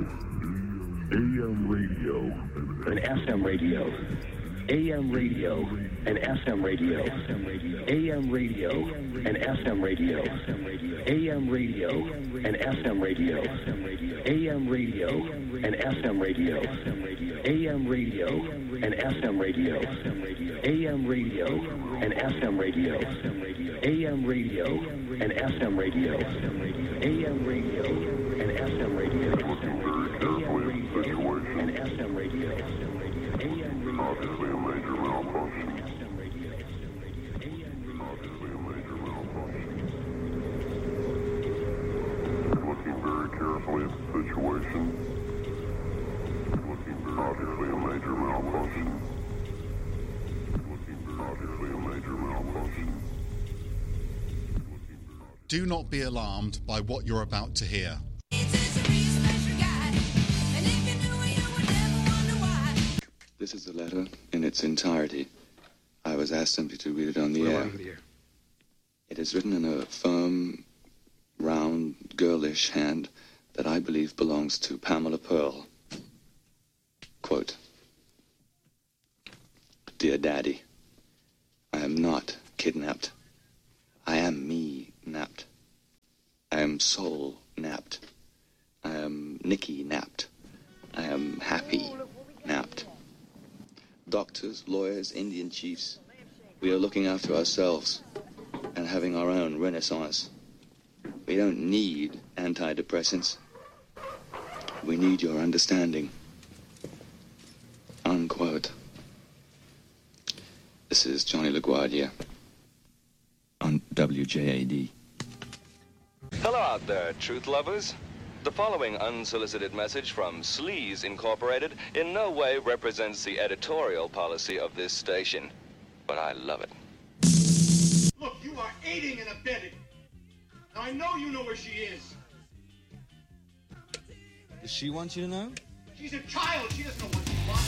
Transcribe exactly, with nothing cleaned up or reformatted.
A M radio, and F M radio. A M radio, and F M radio. A M radio, and F M radio. A M radio, and F M radio. A M radio, and F M radio. A M radio, and F M radio. A M radio, and F M radio. A M radio, and F M radio. A M radio, and F M radio. A M radio, and F M radio. Obviously a major malfunction. Obviously a major malfunction. Looking very carefully at the situation. Looking very obviously a major malfunction. Looking very obviously a major malfunction. Do not be alarmed by what you're about to hear. This is the letter in its entirety. I was asked simply to read it on the Well, air. on the air. It is written in a firm, round, girlish hand that I believe belongs to Pamela Pearl. Quote, Dear Daddy, I am not kidnapped. I am me-napped. I am soul-napped. I am Nicky-napped. I am happy-napped. Doctors, lawyers, Indian chiefs, we are looking after ourselves and having our own renaissance. We don't need antidepressants. We need your understanding. Unquote. This is Johnny LaGuardia on W J A D. Hello out there, truth lovers. The following unsolicited message from Sleaze Incorporated in no way represents the editorial policy of this station, but I love it. Look, you are aiding and abetting. Now, I know you know where she is. Does she want you to know? She's a child. She doesn't know what she wants.